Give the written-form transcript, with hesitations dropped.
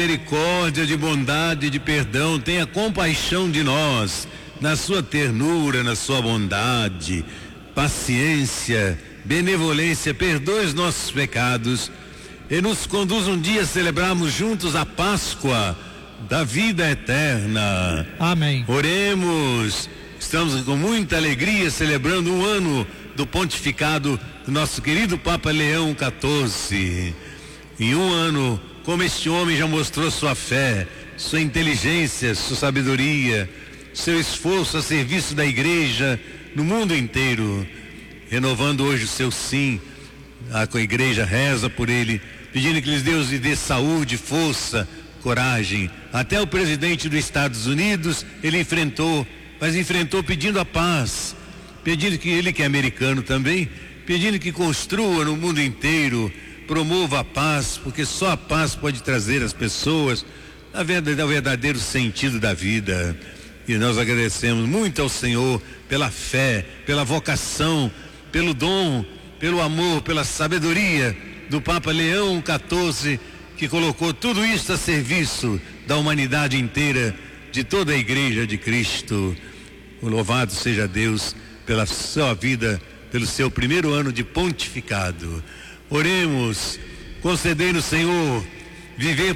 misericórdia, de bondade, de perdão, tenha compaixão de nós, na sua ternura, na sua bondade, paciência, benevolência, perdoe os nossos pecados e nos conduz um dia a celebrarmos juntos a Páscoa da vida eterna. Amém. Oremos. Estamos com muita alegria celebrando um ano do pontificado do nosso querido Papa Leão XIV. Em um ano, como este homem já mostrou sua fé, sua inteligência, sua sabedoria, seu esforço a serviço da igreja no mundo inteiro, renovando hoje o seu sim. A igreja reza por ele, pedindo que Deus lhe dê saúde, força, coragem. Até o presidente dos Estados Unidos ele enfrentou, mas enfrentou pedindo a paz, pedindo que ele, que é americano também, pedindo que construa no mundo inteiro, promova a paz, porque só a paz pode trazer às pessoas o verdadeiro sentido da vida. E nós agradecemos muito ao Senhor pela fé, pela vocação, pelo dom, pelo amor, pela sabedoria do Papa Leão XIV, que colocou tudo isso a serviço da humanidade inteira, de toda a Igreja de Cristo. Louvado seja Deus pela sua vida, pelo seu primeiro ano de pontificado. Oremos, concedei-nos, Senhor, viver